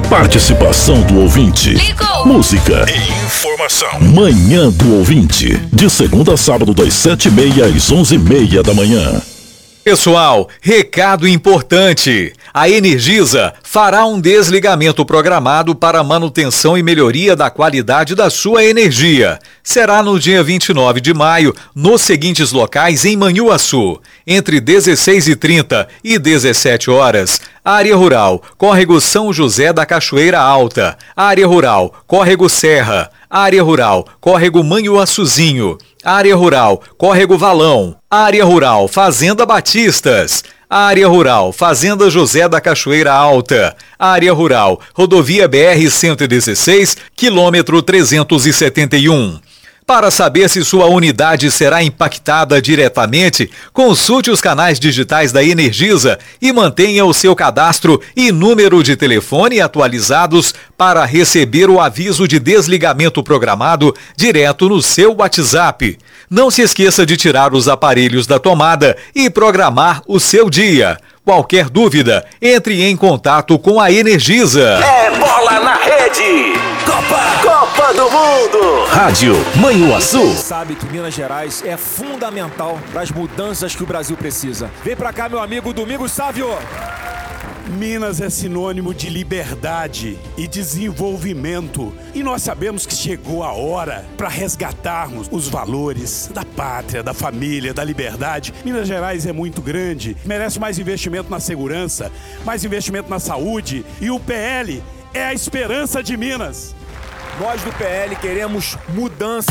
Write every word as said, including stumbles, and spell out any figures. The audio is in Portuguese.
Participação do ouvinte. Ligou. Música e informação. Manhã do Ouvinte. De segunda a sábado, das sete e meia às onze e meia da manhã. Pessoal, recado importante. A Energisa fará um desligamento programado para manutenção e melhoria da qualidade da sua energia. Será no dia vinte e nove de maio, nos seguintes locais em Manhuaçu, entre dezesseis e trinta e dezessete horas. Área Rural, Córrego São José da Cachoeira Alta. Área Rural, Córrego Serra. Área Rural, Córrego Manhuaçuzinho. Área Rural, Córrego Valão. Área Rural, Fazenda Batistas. Área Rural, Fazenda José da Cachoeira Alta. Área Rural, Rodovia B R cento e dezesseis, quilômetro trezentos e setenta e um. Para saber se sua unidade será impactada diretamente, consulte os canais digitais da Energisa e mantenha o seu cadastro e número de telefone atualizados para receber o aviso de desligamento programado direto no seu WhatsApp. Não se esqueça de tirar os aparelhos da tomada e programar o seu dia. Qualquer dúvida, entre em contato com a Energisa. É bola na rede! Copa! Copa do Mundo! Rádio Manhuaçu. Sabe que Minas Gerais é fundamental para as mudanças que o Brasil precisa. Vem pra cá, meu amigo Domingos Sávio. Minas é sinônimo de liberdade e desenvolvimento. E nós sabemos que chegou a hora para resgatarmos os valores da pátria, da família, da liberdade. Minas Gerais é muito grande, merece mais investimento na segurança, mais investimento na saúde. E o P L é a esperança de Minas. Nós do P L queremos mudança.